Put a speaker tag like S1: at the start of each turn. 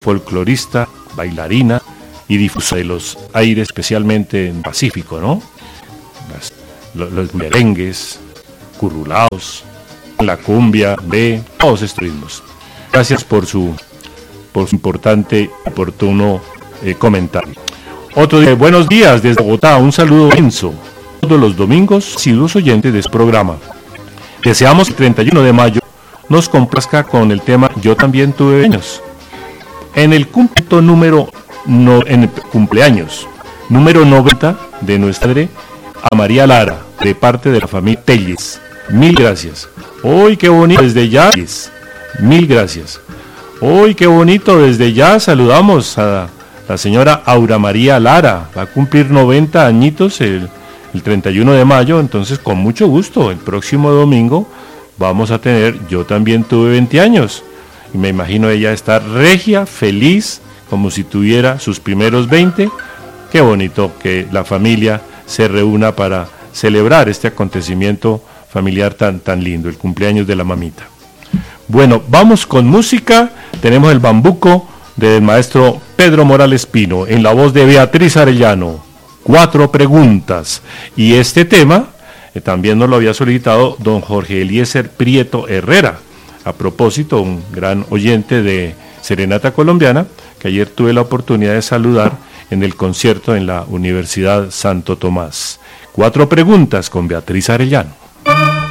S1: folclorista, bailarina y difusora de los aires, especialmente en Pacífico, ¿no? Los merengues, currulados, la cumbia, de todos estos ritmos. Gracias por su importante y oportuno comentario. Otro día, buenos días desde Bogotá, un saludo inmenso. Todos los domingos, asiduos oyentes de este programa. Deseamos el 31 de mayo nos complazca con el tema Yo también tuve años. En el cumpleaños número 90 de nuestra madre, a María Lara, de parte de la familia Telles. Mil gracias. ¡Uy, qué bonito! Desde ya, mil gracias. ¡Uy, qué bonito! Desde ya saludamos a la señora Aura María Lara. Va a cumplir 90 añitos el 31 de mayo, entonces con mucho gusto, el próximo domingo vamos a tener Yo también tuve 20 años. Y me imagino ella estar regia, feliz, como si tuviera sus primeros 20. Qué bonito que la familia se reúna para celebrar este acontecimiento familiar tan lindo, el cumpleaños de la mamita. Bueno, vamos con música. Tenemos el bambuco del maestro Pedro Morales Pino, en la voz de Beatriz Arellano. 4 preguntas. Y este tema también nos lo había solicitado don Jorge Eliezer Prieto Herrera. A propósito, un gran oyente de Serenata Colombiana, que ayer tuve la oportunidad de saludar en el concierto en la Universidad Santo Tomás. 4 preguntas con Beatriz Arellano.